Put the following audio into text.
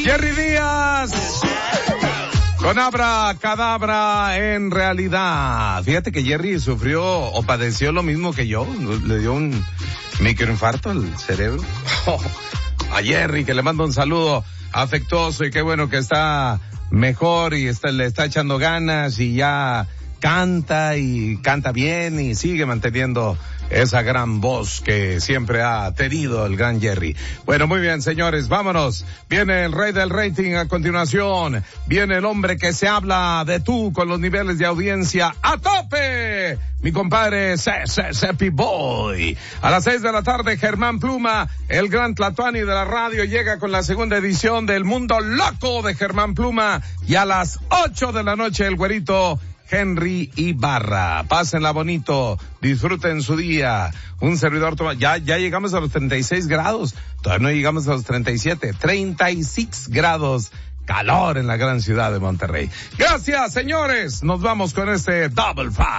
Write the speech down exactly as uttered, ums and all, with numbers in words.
Jerry Díaz. Con Abra Cadabra en realidad. Fíjate que Jerry sufrió o padeció lo mismo que yo. Le dio un microinfarto al cerebro. Oh, a Jerry, que le mando un saludo afectuoso y qué bueno que está mejor y está, le está echando ganas y ya canta y canta bien y sigue manteniendo esa gran voz que siempre ha tenido el gran Jerry. Bueno, muy bien, señores, vámonos. Viene el rey del rating a continuación. Viene el hombre que se habla de tú con los niveles de audiencia a tope. Mi compadre Cepi Boy. A las seis de la tarde, Germán Pluma, el gran Tlatuani de la radio, llega con la segunda edición del Mundo Loco de Germán Pluma. Y a las ocho de la noche, el güerito Henry Ibarra. Pásenla bonito, disfruten su día. Un servidor toma, ya, ya llegamos a los treinta y seis grados, todavía no llegamos a los treinta y siete, treinta y seis grados, calor en la gran ciudad de Monterrey. Gracias, señores, nos vamos con este Double Five.